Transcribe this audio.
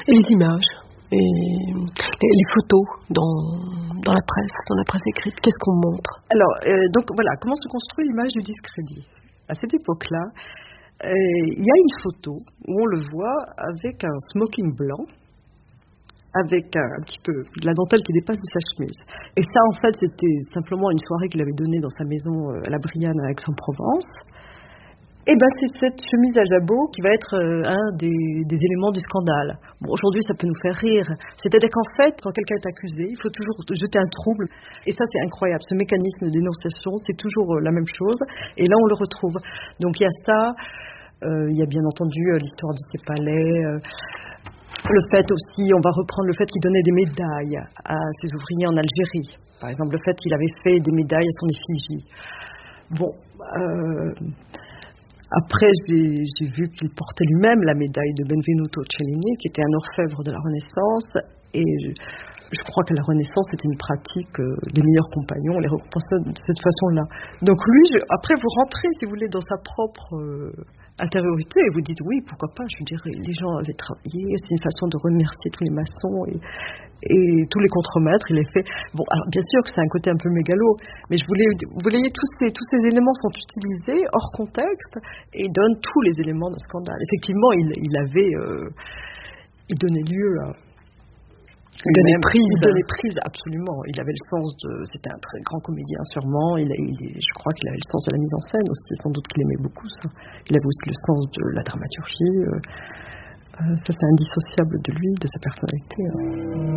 Et les images, et les photos dans la presse écrite, qu'est-ce qu'on montre? Alors, donc voilà, comment se construit l'image du discrédit? À cette époque-là, il y a une photo où on le voit avec un smoking blanc, avec un petit peu de la dentelle qui dépasse de sa chemise. Et ça, en fait, c'était simplement une soirée qu'il avait donnée dans sa maison à la Brianne à Aix-en-Provence. Et ben, c'est cette chemise à jabot qui va être un des éléments du scandale. Bon, aujourd'hui, ça peut nous faire rire. C'est-à-dire qu'en fait, quand quelqu'un est accusé, il faut toujours jeter un trouble. Et ça, c'est incroyable. Ce mécanisme de dénonciation, c'est toujours la même chose. Et là, on le retrouve. Donc, il y a ça. Il y a bien entendu l'histoire de ses palais. Le fait aussi, on va reprendre le fait qu'il donnait des médailles à ses ouvriers en Algérie. Par exemple, le fait qu'il avait fait des médailles à son effigie. Bon, après, j'ai vu qu'il portait lui-même la médaille de Benvenuto Cellini, qui était un orfèvre de la Renaissance. Et je crois que la Renaissance était une pratique des meilleurs compagnons, on les récompensait de cette façon-là. Donc lui, après, vous rentrez, si vous voulez, dans sa propre intériorité et vous dites oui, pourquoi pas, je dirais, les gens avaient travaillé, c'est une façon de remercier tous les maçons et tous les contremaîtres, il les fait. Bon, alors bien sûr que c'est un côté un peu mégalo, mais vous voyez, tous ces éléments sont utilisés hors contexte et donnent tous les éléments d'un scandale. Effectivement, il donnait lieu à... Il donnait prise, absolument. Il avait le sens c'était un très grand comédien sûrement. Je crois qu'il avait le sens de la mise en scène aussi. Sans doute qu'il aimait beaucoup ça. Il avait aussi le sens de la dramaturgie. Ça, c'est indissociable de lui, de sa personnalité.